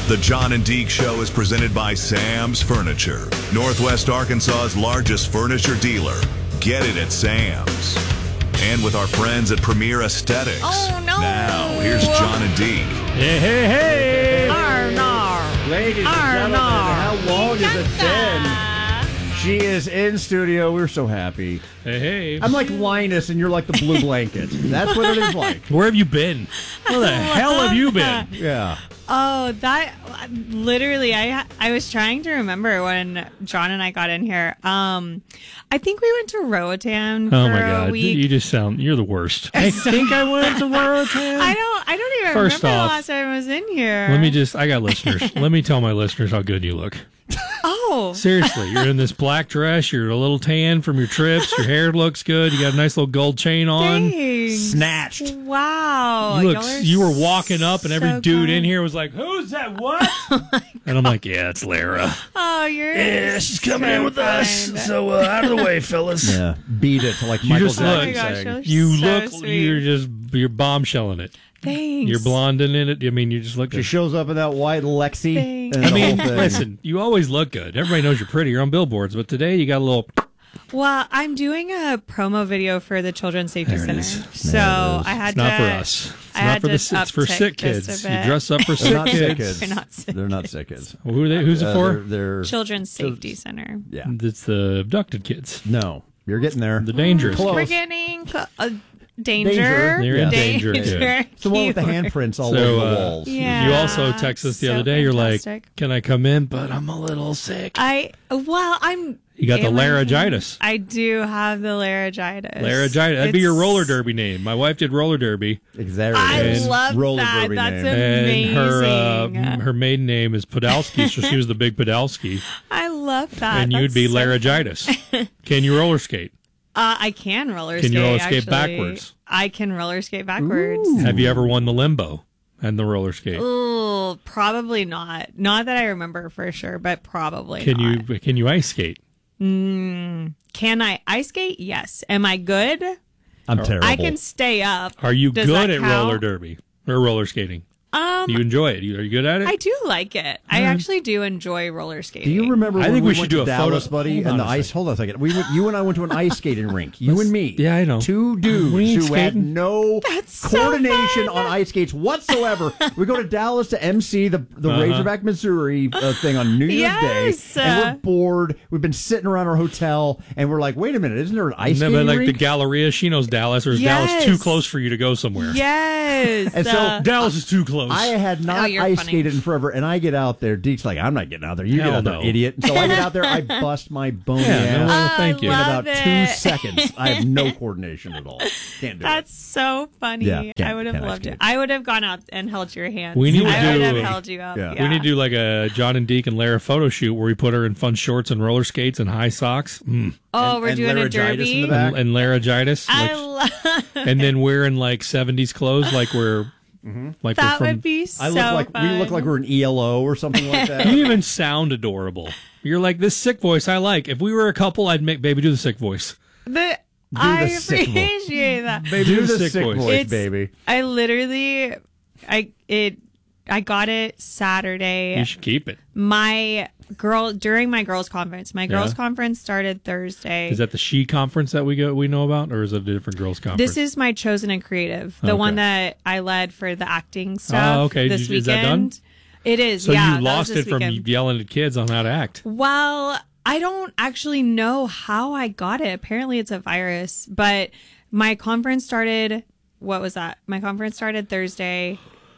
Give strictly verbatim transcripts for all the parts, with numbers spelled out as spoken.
The John and Deke Show is presented by Sam's Furniture, Northwest Arkansas's largest furniture dealer. Get it at Sam's. And with our friends at Premier Aesthetics. Oh, no. Now, here's John and Deke. Hey, hey, hey. Arr, nar. Ladies Arr, and gentlemen, nar. how long has it been? She is in studio. We're so happy. Hey, hey. I'm like Linus, and you're like the blue blanket. That's what it is like. Where have you been? Where the hell have you been? Yeah. Oh, that literally, I I was trying to remember when John and I got in here. Um, I think we went to Roatan for Oh my a God! week. You just sound. You're the worst. I think I went to Roatan. I don't. I don't even First remember off, the last time I was in here. Let me just. I got listeners. Let me tell my listeners how good you look. Oh, Seriously, you're in this black dress. You're a little tan from your trips. Your hair looks good. You got a nice little gold chain on. thanks. Snatched. Wow. You, look, Y'all are you were walking up, and every so dude in kind. here was like, "Who's that? What?" And I'm like, "Yeah, it's Lara. Oh, you're. Yeah, she's coming so in with us. kind. So uh, out of the way, fellas." Yeah. Beat it like You Michael just Jackson look- Oh my gosh, saying. you're You so look. sweet. You're just. You're bombshelling it. Thanks. You're blonding in it. I mean, you just look She good. shows up in that white Lexi. Thanks. and I the mean, whole thing. listen, you always look good. Everybody knows you're pretty. You're on billboards, but today you got a little. Well, I'm doing a promo video for the Children's Safety There it Center, is. so There it is. I had It's not to. for us. It's I not had for the. to It's for uptick sick just a kids. You bit. dress up for They're sick not sick kids. kids. They're not sick. They're not sick kids. Who are they? Who's it Uh, for? They're, they're Children's Safety Center. yeah. It's the abducted kids. No, you're getting there. The dangerous. Close. We're getting cl- uh, danger. Danger. They're in Yeah. danger. Danger. It's the one with the Keyword. handprints all So, over the uh, walls. Yeah. You also text us the So other day. You're like, fantastic. "Can I come in?" But I'm a little sick. I well, I'm. You got the am I- laryngitis. I do have the laryngitis. Laryngitis. That'd be your It's- roller derby name. My wife did roller derby, Exactly. I And love roller that. derby That's name. amazing. and her uh, her maiden name is Podolsky, so she was the big Podolsky, I love that. and you'd That's be so laryngitis. Can you roller skate? Uh, I can roller Can skate. you roller skate actually. backwards? I can roller skate backwards. Have you ever won the limbo and the roller skate? Ooh, probably not. Not that I remember for sure, but probably Can not. you can you ice skate? Can I ice skate? Yes. Am I good? I'm terrible. I can stay up. Are you Does good that at count? roller derby or roller skating? Um, Do you enjoy it? You- Are you good at it? I do like it. I actually do enjoy roller skating. Do you remember I when think we, we should went do to a Dallas, photo- buddy, Hold on and the a ice? second. Hold on a second. We went, you and I went to an ice skating rink. You and me. Yeah, I know. Two dudes We ain't who had skating. no That's so coordination fun. on ice skates whatsoever. We go to Dallas to M C the the Uh-huh. Razorback, Missouri uh, thing on New Year's Yes. Day, and we're bored. We've been sitting around our hotel, and we're like, "Wait a minute, isn't there an ice No, skating but like rink?" the Galleria, she knows Dallas, or is Yes. Dallas too close for you to go somewhere? Yes. And so- uh, Dallas is too close. I had not Oh, you're ice funny. skated in forever, and I get out there. Deke's like, I'm not getting out there. You Hell get out no. there, idiot. And so I get out there, I bust my bony Yeah, no, ass well, thank you. in I about love two it. seconds. I have no coordination at all. Can't do That's so funny. Yeah, can't- I would have can't ice loved skate. it. I would have gone out and held your hand. We need to I would do- have held you up. Yeah. Yeah. We need to do like a John and Deke and Lara photo shoot where we put her in fun shorts and roller skates and high socks. Mm. Oh, And- we're and doing a laryngitis in derby. the back. And, and laryngitis. I like- love and then wearing like seventies clothes, like we're like that. we're from. Would be so I look like fun. we look like we're an E L O or something like that. You even sound adorable. You're like this sick voice. I like. If we were a couple, I'd make baby do the sick voice. The, I the sick voice. appreciate that. Baby do do the the sick, sick voice. voice, It's- baby. I literally, I it, I got it Saturday. You should keep it. My girl during my girls' conference. My girls' Yeah. conference started Thursday. Is that the she conference that we go we know about, or is it a different girls conference? This is my chosen and creative, the Okay. one that I led for the acting stuff. Oh, okay. This Did you- weekend. is that done? It is. so yeah, you that was lost this it from weekend. yelling at kids on how to act. Well, I don't actually know how I got it. Apparently, it's a virus. But my conference started. What was that? My conference started Thursday.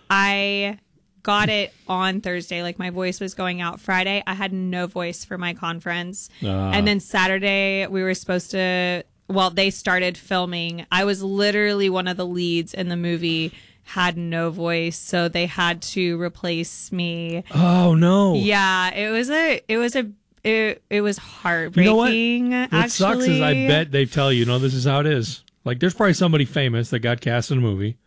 I got it on Thursday. Like my voice was going out Friday. I had no voice for my conference. Ah. And then Saturday, we were supposed to. Well, they started filming. I was literally one of the leads in the movie. Had no voice, so they had to replace me. Oh no! Yeah, it was a, it was a, it, it was You know what? heartbreaking. What actually, sucks is I bet they tell you, no, this is how it is. Like, there's probably somebody famous that got cast in a movie,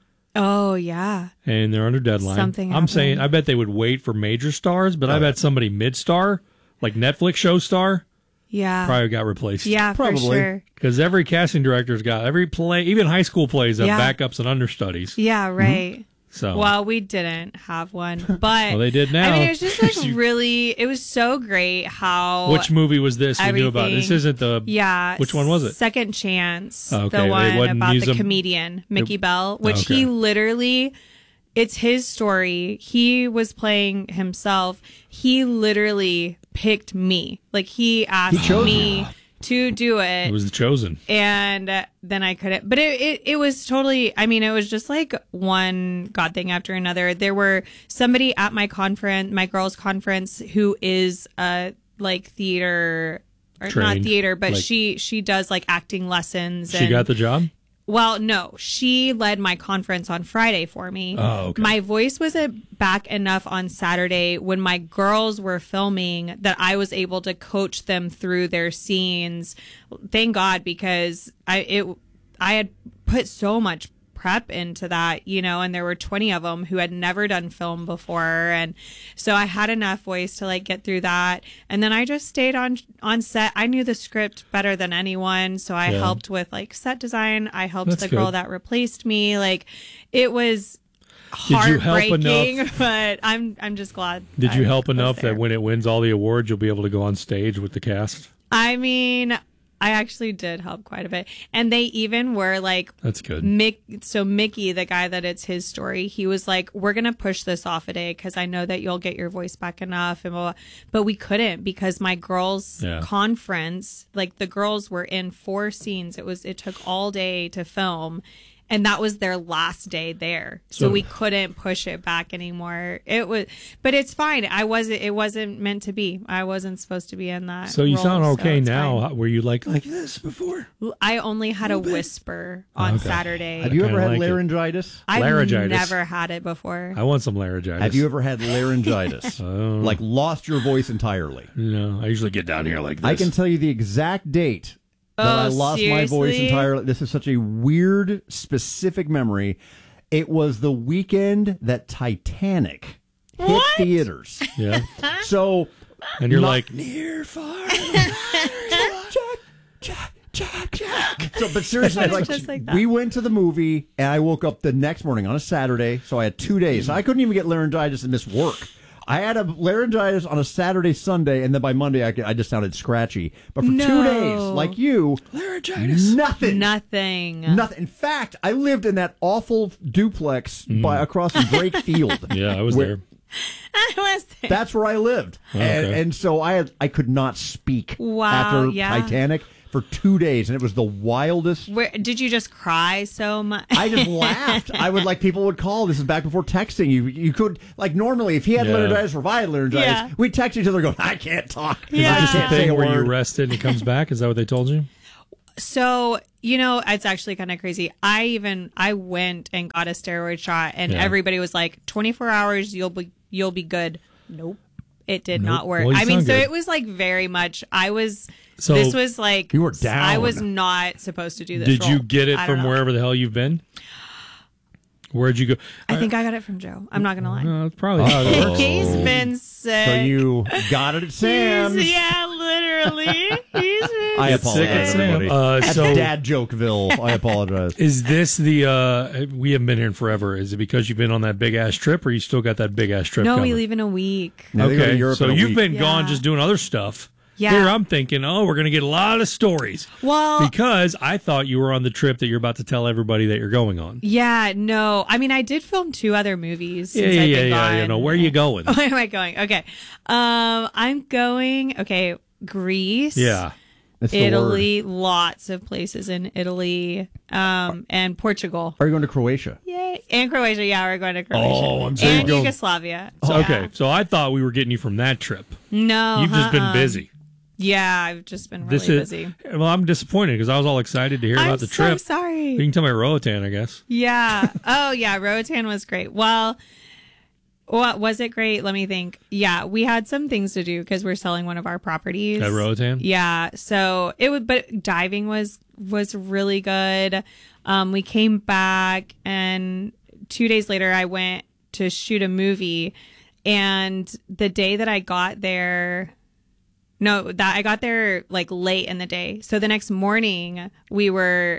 Oh yeah, and they're under deadline. Something I'm happened. saying, I bet they would wait for major stars, but I bet somebody mid-star, like Netflix show star, yeah, probably got replaced. yeah, Probably. for sure. Because every casting director's got every play, even high school plays have Yeah. backups and understudies. Yeah, right. So Well, we didn't have one, but Well, they did now. I mean, it was just like really, it was so great how. which movie was this we knew about? This everything- isn't the Yeah. Which one was it? Second Chance. Oh, okay. The It one wasn't about the museum- comedian, Mickey It- Bell, which Okay. he literally, it's his story. He was playing himself. He literally picked me. Like he asked chose me to do it. It was The Chosen. and uh, then I couldn't. But it, it it was totally. I mean, it was just like one God thing after another. There were somebody at my conference, my girls' conference, who is uh like theater or not Trained, theater, but like- she she does like acting lessons. She and, got the job? Well, no, she led my conference on Friday for me. Oh, okay. My voice wasn't back enough on Saturday when my girls were filming that I was able to coach them through their scenes. Thank God, because I it I had put so much prep into that, you know, and there were twenty of them who had never done film before, and so I had enough voice to like get through that. And then I just stayed on on set. I knew the script better than anyone, so I Yeah. helped with like set design. I helped That's the girl good. that replaced me. Like it was Did you help heartbreaking, enough- but I'm I'm just glad. Did you I help was enough there. that when it wins all the awards, you'll be able to go on stage with the cast? I mean, I actually did help quite a bit, and they even were like. That's good. Mick, so Mickey, the guy that it's his story, he was like, "We're gonna push this off a day because I know that you'll get your voice back enough." And blah, blah. But we couldn't because my girls' Yeah. conference, like the girls were in four scenes. It was it took all day to film, and that was their last day there. So, So- we couldn't push it back anymore. It was, but it's fine. I wasn't. It wasn't meant to be. I wasn't supposed to be in that. So you role, sound so okay it's now. fine. How- Were you like like this before? I only had a whisper on Okay. Saturday. Have you I ever kinda had like it. laryngitis? I've Laryngitis. never had it before. I want some laryngitis. Have you ever had laryngitis? Oh. Like lost your voice entirely? No, I usually get down here like this. I can tell you the exact date that Oh, I lost my voice seriously? entirely. This is such a weird, specific memory. It was the weekend that Titanic hit What? theaters. Yeah, So, and you're Not- like near far. Jack, Jack, Jack. So, but seriously, like, Just like that. we went to the movie, and I woke up the next morning on a Saturday, so I had two days. I couldn't even get laryngitis and miss work. I had a laryngitis on a Saturday, Sunday, and then by Monday I, could- I just sounded scratchy. But for two No. days, like you, laryngitis. nothing. Nothing. Nothing. In fact, I lived in that awful duplex Mm. by across from Drake Field. Yeah, I was Where- there. I was there. That's where I lived, and, okay. and so I had I could not speak Wow, after yeah. Titanic for two days, and it was the wildest. Where, did you just cry so much? I just laughed. I would like people would call. This is back before texting. You you could like normally if he had Yeah. laryngitis or if I had laryngitis, Yeah. we'd text each other going, I can't talk. Yeah. I Is this can't the say a thing where you word. rested and it comes back? Is that what they told you? So, you know, it's actually kind of crazy. I even I went and got a steroid shot, and Yeah. everybody was like, twenty-four hours, you'll be you'll be good. Nope. It did Nope. not work. Well, you I mean, sound so good. it was like very much. I was. So- this was like You were down. I was not supposed to do this. Did you role. get it I don't from know. wherever the hell you've been? Where'd you go? I think I got it from Joe. I'm not gonna lie. Uh, it's probably how it works. He's been sick. So you got it at Sam's. He's, yeah, literally. He's been I sick. apologize, Sick at Sam. everybody. Uh, That's so- Dad Jokeville. I apologize. Is this the? uh We haven't been here in forever. Is it because you've been on that big ass trip, or you still got that big ass trip? No, coming? we leave in a week. Now they go to Okay, Europe so in a you've week. been gone Yeah. just doing other stuff. Yeah. Here I'm thinking, oh, we're going to get a lot of stories. Well, Because I thought you were on the trip that you're about to tell everybody that you're going on. yeah, no. I mean, I did film two other movies. Yeah, Since yeah, I've yeah, been yeah. gone. You know, where are you going? Where am I going? Okay. Um, I'm going, okay, Greece. Yeah. That's the word. Italy, lots of places in Italy, um, and Portugal. Are you going to Croatia? Yay. And Croatia. Yeah, we're going to Croatia. Oh, I'm so And go- Yugoslavia. So, Yeah. okay, so I thought we were getting you from that trip. No. You've just been uh-uh. busy. Yeah, I've just been really This is busy. well, I'm disappointed because I was all excited to hear I'm about the so trip. sorry. You can tell my Roatan, I guess. Yeah. Oh, yeah. Roatan was great. Well, what was it great? Let me think. Yeah, we had some things to do because we're selling one of our properties At Roatan? Yeah. So it would, but diving was was really good. Um, we came back, and two days later, I went to shoot a movie, and the day that I got there. No, that I got there like late in the day. So the next morning we were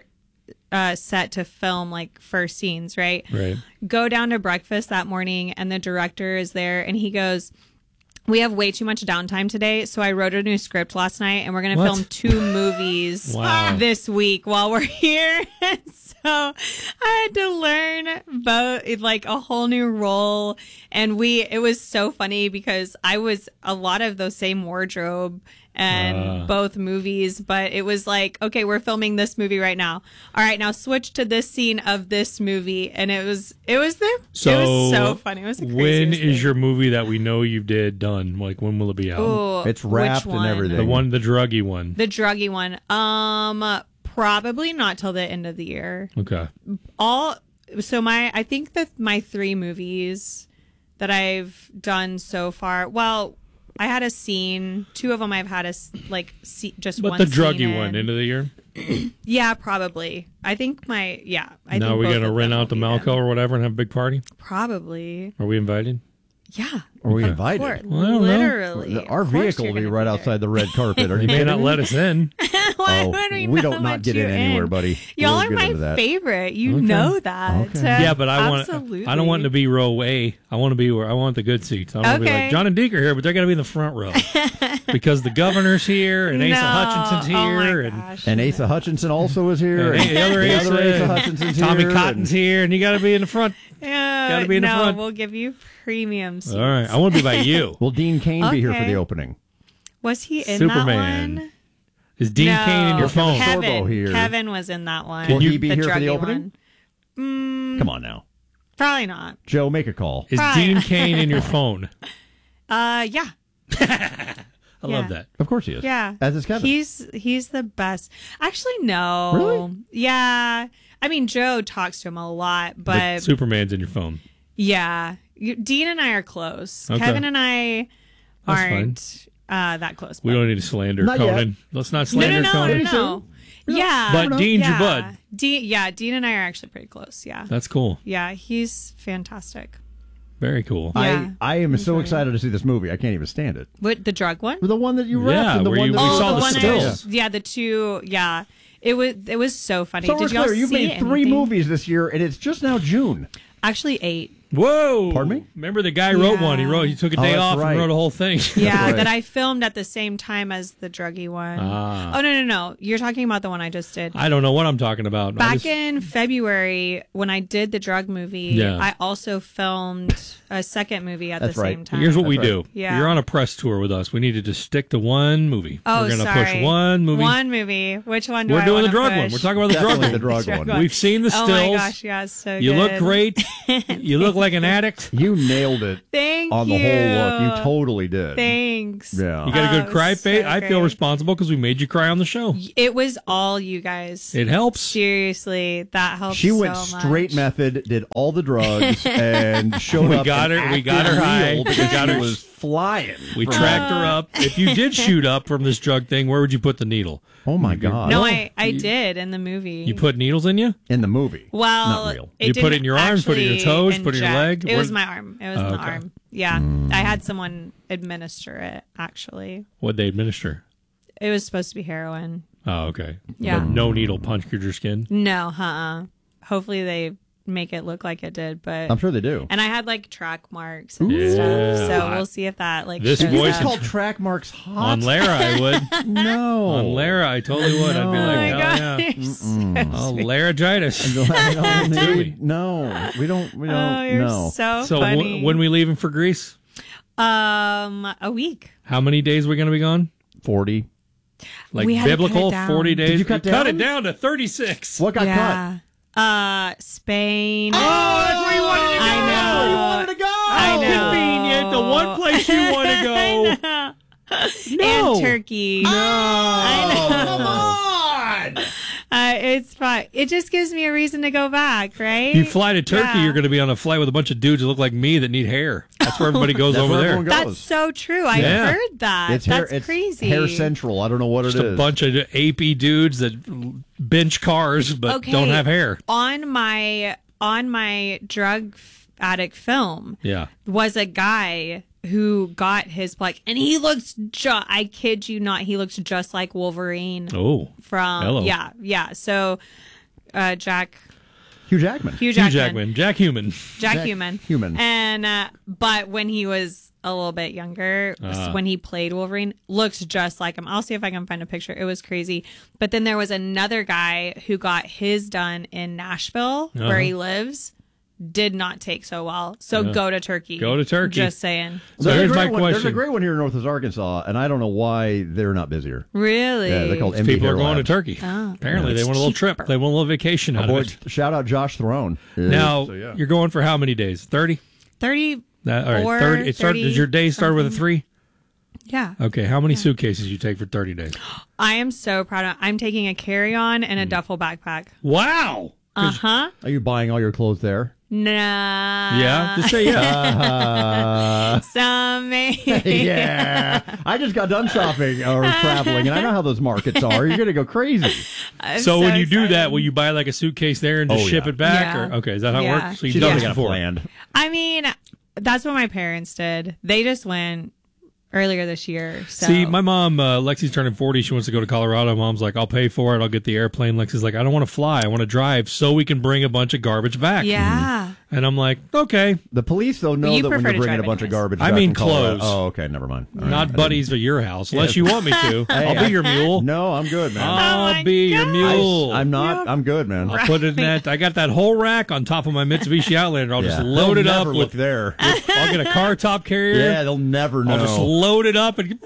uh, set to film like first scenes, right? Right. Go down to breakfast that morning, and the director is there, and he goes, "We have way too much downtime today, so I wrote a new script last night, and we're going to What? film two movies Wow. this week while we're here." So I had to learn both, like a whole new role, and we. It was so funny because I was a lot of the same wardrobe and Ah. both movies, but it was like, okay, we're filming this movie right now. All right, now switch to this scene of this movie, and it was it was the So, it was so funny. It was the when craziest is thing. your movie that we know you did done? Like, when will it be out? Ooh, It's which wrapped and one? everything. The one, the druggy one. The druggy one. Um, probably not till the end of the year. Okay. All so my I think that my three movies that I've done so far. Well, I had a scene. Two of them I've had a s- like see, just But one. the scene druggy in. one, end of the year? Yeah, probably. I think my yeah. I now think we're both going to of rent them out the will be Malco done. or whatever and have a big party? Probably. Are we invited? Yeah. Are we Of invited? course. Well, I don't know. Literally. Our Of course vehicle you're will be gonna right there. outside the red carpet. Are They you may kidding not me? let us in. Why Oh, would we, we not don't not let get you in anywhere, in? buddy. Y'all We're are good my into that. favorite. You Okay. know that. Okay. Uh, Yeah, but I want absolutely. I don't want to be row A. I want to be where I want the good seats. I want to be Okay. like John and Deke are here, but they're going to be in the front row because the governor's here and Asa No. Hutchinson's Oh my here and, gosh. And Asa Hutchinson also is here. and the other the Asa, other Asa and Hutchinson's Tommy here. Cotton's here, and you got to be in the front. Yeah, Gotta be in the no, front. we'll give you premium seats. All right, I want to be by you. Will Dean Cain be here for Okay. the opening? Was he in Superman. that one? Is Dean no. Cain in your phone? Sorbo Kevin. here. Kevin was in that one. Will you- he be here for the druggy opening? one. Come on now. Probably not. Joe, make a call. Is Right. Dean Cain in your phone? Uh, yeah, I love Yeah. that. Of course he is. yeah. As is Kevin. He's he's the best. Actually, no. Really? Yeah. I mean, Joe talks to him a lot, But but Superman's in your phone. yeah, you, Dean and I are close. Okay. Kevin and I That's aren't uh, that close. We but- don't need to slander Not yet. Conan. Let's not No, no, slander no, Conan. no, no. Yeah, But Dean's yeah. your bud. Dean, yeah, Dean and I are actually pretty close. Yeah, That's cool. yeah, he's fantastic. Very cool. Yeah. I, I am so Enjoy it. excited to see this movie. I can't even stand it. What, the drug one? The one that you wrapped Yeah, and the where one you- that we oh, saw the the one I stills. was, yeah, the two, yeah. It was it was so funny. So we're Did y'all clear. You've see made three anything? movies this year, and it's just now June. Actually, eight. Whoa! Pardon me? Remember the guy wrote Yeah. one. He wrote. He took a Oh, day that's off right. and wrote a whole thing. Yeah, right. that I filmed at the same time as the druggy one. Ah. Oh no no no! You're talking about the one I just did. I don't know what I'm talking about. I Back just- in February, when I did the drug movie, Yeah. I also filmed a second movie at That's the right. same time. Here's what we That's do. right. Yeah. You're on a press tour with us. We need to just stick to one movie. Oh, We're gonna sorry. push one movie. One movie. Which one do We're I doing the wanna drug push? one. We're talking about the drug Definitely one. the drug Drug one. one. We've seen the Oh stills. my gosh, yeah, it's so You good. look great. You look like an addict. You nailed it Thank on the you. whole look. You totally did. Thanks. Yeah. You got a Oh, good cry so face. I feel great. responsible because we made you cry on the show. It was all you guys. It helps. Seriously, that helps. She went so straight much. method, did all the drugs, and showed We up. got and her- we acted got her high. real We because got she her- was flying. We from tracked that. her up. If you did shoot up from this drug thing, where would you put the needle? Oh my god! No, I, I did in the movie. You put needles in you? in the movie. well, Not real. it You put it in didn't your arms, put it in your actually toes, put it in your inject. leg? It was Where- my arm. It was Oh, in the okay. arm. Yeah, Mm. I had someone administer it. Actually, What'd they administer? it was supposed to be heroin. Oh, okay. Yeah. But no needle punctured your skin? No, uh-uh. Hopefully they make it look like it did, but I'm sure they do. and I had like track marks and Yeah. stuff. So Hot. we'll see if that like This shows You voice just up. called track marks hot. On Lara, I would. No. On Lara, I totally would. I'd be No. Oh like, my hell god! yeah. You're so Oh, sweet. laryngitis. I don't Do need- no, we don't. We don't. Oh, you're no. so, So funny. w- when we leaving for Greece, um a week. how many days we going to be gone? Forty. Like We had to cut biblical, it down. forty days? Did you cut We cut down? it down to thirty-six. What got cut? yeah. Uh, Spain. Oh, that's where you wanted to go. I know. You wanted to go. I know. Convenient. The one place you want to go. No. And Turkey. No. I know. Come on. Uh, it's fine. It just gives me a reason to go back, right? You fly to Turkey, Yeah. you're going to be on a flight with a bunch of dudes that look like me that need hair. That's where everybody goes That's over where there. everyone goes. That's so true. I Yeah. heard that. It's hair. That's it's crazy. Hair Central. I don't know what Just it a is. bunch of A P dudes that bench cars but Okay. don't have hair. On my on my drug addict film Yeah. was a guy who got his plaque, and he looks ju- I kid you not, he looks just like Wolverine Oh. from Hello. yeah yeah. So uh, Jack. Hugh Jackman. Hugh Hugh Jackman. Jackman. Jack Human. Jack, Jack Human. Human. And uh, but when he was a little bit younger, Ah. when he played Wolverine, looks just like him. I'll see if I can find a picture. It was crazy. But then there was another guy who got his done in Nashville, Uh-huh. where he lives. Did not take so well. So Yeah. go to Turkey. Go to Turkey. Just saying. So There's a here's great my one- There's a question. great one here in Northwest Arkansas, and I don't know why they're not busier. Really? Yeah, they're called M D People are Hair going to Labs. Turkey. Oh. Apparently, Yeah, they it's want a little trip. cheaper. They want a little vacation out Boy, of it. shout out Josh Throne. Now, So, yeah. you're going for how many days? thirty? thirty. That, all right, Or thirty. It start, thirty does your day start with a something. three? Yeah. Okay, how many suitcases you take for thirty days? I am so proud of I'm taking a carry-on and a duffel backpack. Wow. Uh-huh. Are you buying all your clothes there? Nah. Yeah, just say yeah. Uh, Some yeah. I just got done shopping or traveling, and I know how those markets are. You're going to go crazy. I'm so, when you do excited. that, will you buy like a suitcase there and just Oh, ship yeah. it back? Yeah. Or okay, is that how it Yeah. works? So you've She's done already this got it before. planned. I mean, that's what my parents did. They just went earlier this year. So. See, my mom, uh, Lexi's turning forty. She wants to go to Colorado. Mom's like, I'll pay for it. I'll get the airplane. Lexi's like, I don't want to fly. I want to drive so we can bring a bunch of garbage back. Yeah. And I'm like, okay. The police, though, know You that when prefer you're to bringing a drive bunch of anyways. garbage I back mean from Colorado- clothes. Oh, okay, never mind. All right. I Not didn't- buddies at your house, unless you want me to. I'll I- be your mule. No, I'm good, man. I'll Oh my be your God. mule. I'm not. I'm good, man. I'll put it in that. I got that whole rack on top of my Mitsubishi Outlander. I'll just Yeah. load They'll it up never with. look there. I'll get a car top carrier. Yeah, they'll never know. I'll just load it up and.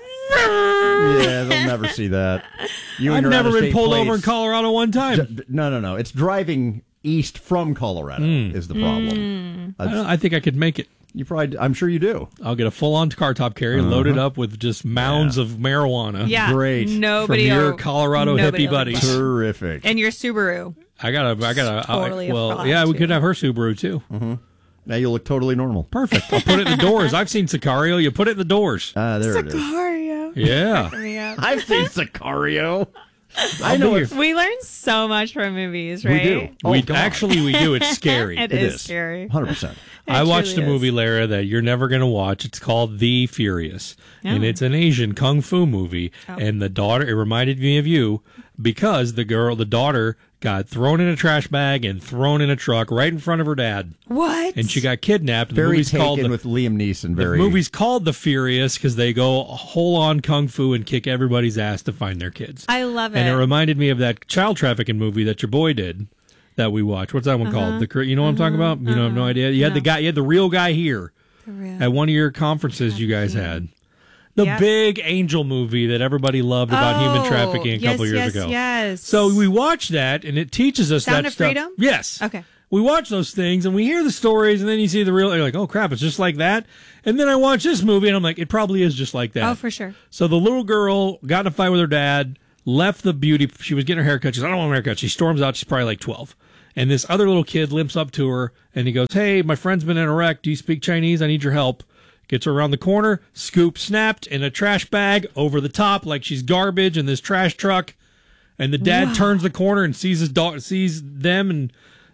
Yeah, they'll never see that. You and I've your never been out-of-state pulled over in plates. Colorado one time. D- No, no, no. It's driving east from Colorado is the problem. I, That's- don't- I think I could make it. you probably. I'm sure you do. I'll get a full-on car top carrier, loaded up with just mounds of marijuana. Yeah. Great. Nobody From your will- Colorado nobody hippie will buddies. think- Terrific. And your Subaru. I got a. I got a. Totally I, a well, fraud, yeah, we too. could have her Subaru too. Now you look totally normal. Perfect. I'll put it in the doors. I've seen Sicario. You put it in the doors. Ah, there it is. Sicario. Yeah. Yeah. I've seen Sicario. I I'll know be it's. We learn so much from movies, We right? do. Oh, we God. actually we do. It's scary. It It is is. scary. one hundred percent. I It watched truly a movie, is. Lara, that you're never going to watch. It's called The Furious, and Oh. it's an Asian kung fu movie. And the daughter, it reminded me of you because the girl, the daughter, got thrown in a trash bag and thrown in a truck right in front of her dad, What? and she got kidnapped. And the Very movie's called taken the, with Liam Neeson. the Very. movie's called The Furious because they go whole on kung fu and kick everybody's ass to find their kids. I love it. And it reminded me of that child trafficking movie that your boy did that we watched. What's that one Uh-huh. called? The cr- you know what I'm talking about? You know, I have no idea. You had the No. guy, you had the real guy here For real. at one of your conferences you guys had. The Yep. big angel movie that everybody loved about human Oh, trafficking a couple yes, years yes, ago. Yes. So we watched that, and it teaches us Sound that of stuff. Freedom? Yes. Okay. We watch those things, and we hear the stories, and then you see the real. You're like, oh crap, it's just like that. And then I watch this movie, and I'm like, it probably is just like that. Oh, for sure. So the little girl got in a fight with her dad, left the beauty. She was getting her haircut. She's like, I don't want a haircut. She storms out. She's probably like twelve. And this other little kid limps up to her, and he goes, hey, my friend's been in a wreck. Do you speak Chinese? I need your help. Gets her around the corner, scoop snapped in a trash bag over the top like she's garbage in this trash truck. And the dad Wow. turns the corner and sees his dog, sees them, and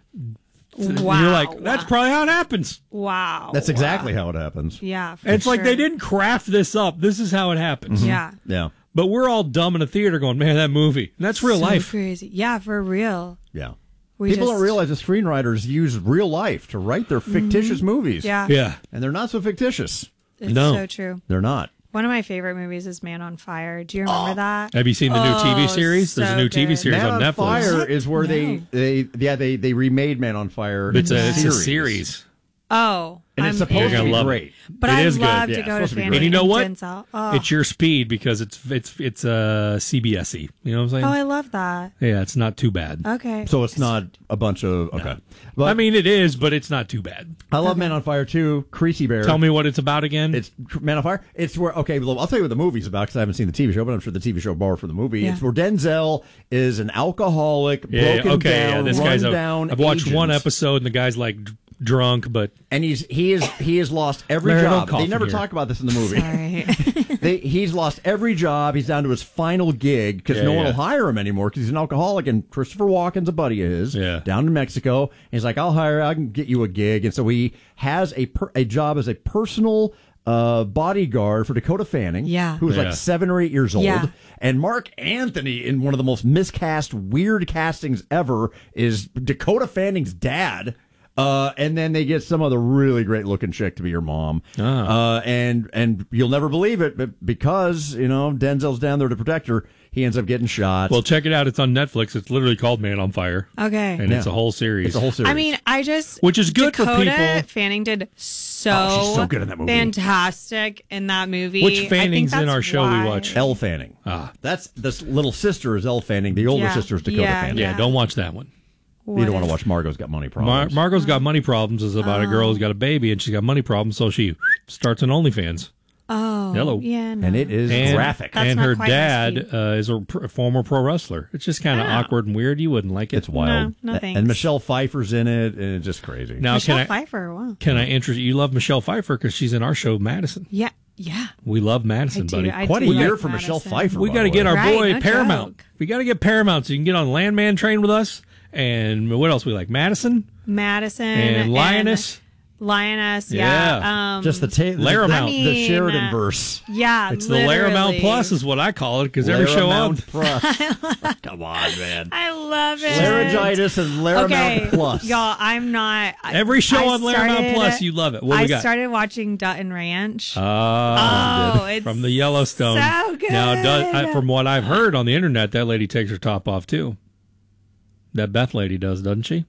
Wow. you're like, that's probably how it happens. Wow. That's exactly how it happens. Yeah. For And it's like sure. they didn't craft this up. This is how it happens. Yeah. Yeah. But we're all dumb in a theater going, man, that movie. And that's real So life. crazy. Yeah, for real. Yeah. We People just- don't realize the screenwriters use real life to write their fictitious movies. Yeah. Yeah. And they're not so fictitious. It's No. so true. They're not. One of my favorite movies is Man on Fire. Do you remember that? Have you seen the new T V Oh, series? There's a so new T V good. series Man on on Netflix. Fire is where they, No. they, yeah, they, they remade Man on Fire. It's a, in it's a series. Oh. And I'm it's supposed You're to gonna be love great. it. But It I is good. love Yeah, to it's go to supposed to be Fanny great. And you know and what? Denzel. Oh. It's your speed because it's it's it's uh, C B S E. You know what I'm saying? oh, I love that. yeah, it's not too bad. Okay. So it's not a bunch of, okay. But I mean, it is, but it's not too bad. I love Man on Fire too. Creasy Bear. Tell me what it's about again. It's Man on Fire. It's where, okay, well, I'll tell you what the movie's about because I haven't seen the T V show, but I'm sure the T V show borrowed from the movie. Yeah. It's where Denzel is an alcoholic, yeah, broken yeah, okay. down, yeah, this run guy's a, down I've watched agent. one episode, and the guy's like d- drunk, but and he's he is he has lost every Larry, don't job. cough They in never here. talk about this in the movie. Sorry. They, he's lost every job. He's down to his final gig because Yeah, no one yeah. will hire him anymore because he's an alcoholic. And Christopher Walken's a buddy of his Yeah. down in Mexico. And he's like, I'll hire, I can get you a gig. And so he has a per, a job as a personal uh, bodyguard for Dakota Fanning, Yeah. who was Yeah. like seven or eight years old, Yeah. and Mark Anthony in one of the most miscast, weird castings ever is Dakota Fanning's dad. Uh, and then they get some other really great looking chick to be your mom. Ah. Uh, and, and you'll never believe it, but because, you know, Denzel's down there to protect her, he ends up getting shot. Well, check it out. It's on Netflix. It's literally called Man on Fire. Okay. And it's Yeah. a whole series. it's a whole series. I mean, I just Which is good for Dakota people- Fanning did so, Oh, she's so good in that movie. fantastic in that movie. Which I think Fanning's in that's our show we why- watch? Elle Fanning. Ah. That's this little sister is Elle Fanning. The older Yeah. sister is Dakota Yeah, Fanning. yeah, Yeah. don't watch that one. You don't What want to is- watch Margot's Got Money Mar- Problems. Margot's Got Money Problems is about a Oh. girl who's got a baby and she's got money problems, so she starts an OnlyFans. Oh, Hello. yeah, no. and it is And, graphic. That's and not her quite my dad speed. uh, is a pr- former pro wrestler. It's just kind of Yeah. awkward and weird. You wouldn't like it. It's wild. No, no thanks. and Michelle Pfeiffer's in it, and it's just crazy. Now, Michelle can I Pfeiffer. Wow. can I interest you? Love Michelle Pfeiffer because she's in our show, Madison. Yeah, yeah. We love I Madison, do. buddy. I Quite a do year like for Michelle Madison. Pfeiffer. we by got to the get way. our Right, boy no Paramount. joke. We got to get Paramount so you can get on Landman Train with us. And what else we like? Madison Madison and Lioness. Lioness. Yeah. Um, Just the, ta- the, Laramount. the, the I Sheridan mean, verse. Yeah, It's the Laramount literally. Plus is what I call it because every show on. Laramount Plus. Come on, man. I love it. Laryngitis and Laramount Okay, Plus. y'all. I'm not. I- Every show I on Laramount started- Plus, you love it. What I we got? started watching Dutton Ranch. Ah, oh, it's from the Yellowstone. so good. Now, does, I, from what I've heard on the internet, that lady takes her top off too. That Beth lady does, doesn't she?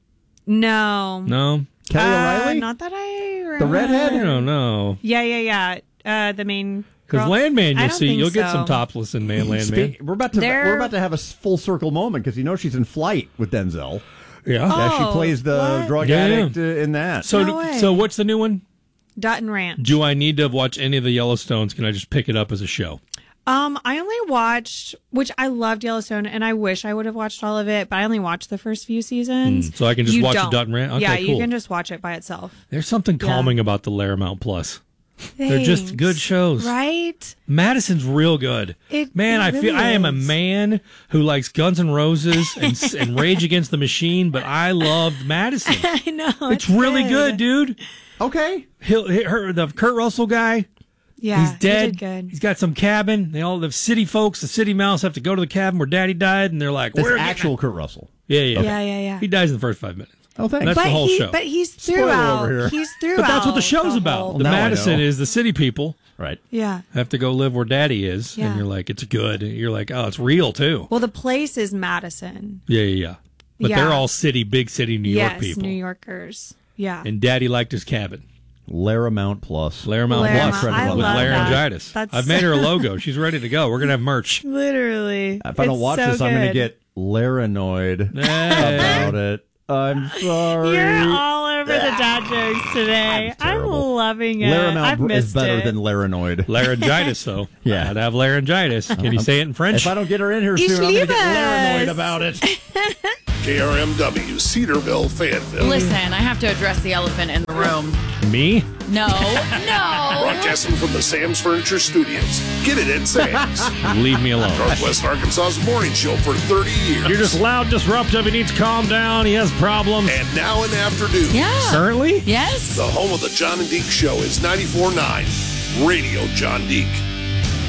no, No, Kelly Uh, O'Reilly? Not that I. The redhead? I don't know. Yeah, yeah, yeah. Uh, the main. Because girl. Landman, I you'll don't see, think you'll get so. some topless in Man Landman. Speak- we're about to They're- we're about to have a s- full circle moment because you know she's in Flight with Denzel. Yeah. Yeah, she Oh, plays the what? drug Yeah, yeah. addict uh, in that. So, No do- way. so what's the new one? Dutton Ranch. Do I need to watch any of the Yellowstones? Can I just pick it up as a show? Um, I only watched, which I loved Yellowstone, and I wish I would have watched all of it, but I only watched the first few seasons. So I can just You watch don't. the Dutton Ranch? Okay, yeah, cool. you can just watch it by itself. There's something Yeah. calming about the Laramount Plus. They're just Thanks. good shows. right? Madison's real good. It- man, it I feel really I am a is. man who likes Guns N' Roses and, and Rage Against the Machine, but I loved Madison. I know It's, really good. dude. okay. He'll, he- her, the Kurt Russell guy, Yeah, he's he dead. did good. He's got some cabin. They all the city folks, the city mouse, have to go to the cabin where Daddy died, and they're like, That's "We're actual Kurt Russell. yeah, yeah, Yeah, yeah, yeah. He dies in the first five minutes. Oh, thanks. That's but the whole he, show. But he's Spoiler throughout. over here. He's throughout. But that's what the show's the about. whole- the now I Madison know. is the city people Right. Yeah. have to go live where Daddy is, Yeah. and you're like, it's good. You're like, oh, it's real too. Well, the place is Madison. Yeah, yeah, yeah. But Yeah. they're all city, big city New York yes, people. New Yorkers. Yeah. And Daddy liked his cabin. Laramount Plus. Laramount Laramount. Plus I with love that. laryngitis. That's- I've made her a logo. She's ready to go. We're gonna have merch. Literally. If I don't It's watch so this, I'm going to good. get Laranoid Hey. about it. I'm sorry. You're all over the dad jokes today. I'm, terrible. loving it. Laramount I've is missed better it. than Laranoid. Laryngitis, though. Yeah. I'd have laryngitis. Can you say it in French? If I don't get her in here Ich soon, I'm going to liebe get Laranoid es. about it. K R M W, Cedarville, Fayetteville. Listen, I have to address the elephant in the room. Me? No, no. Broadcasting from the Sam's Furniture Studios. Get it at Sam's. Leave me alone. Northwest Arkansas's morning show for thirty years. You're just loud, disruptive. He needs to calm down. He has problems. And now in afternoon, Yeah. Currently? Yes. the home of the John and Deke Show is ninety-four point nine Radio John Deke.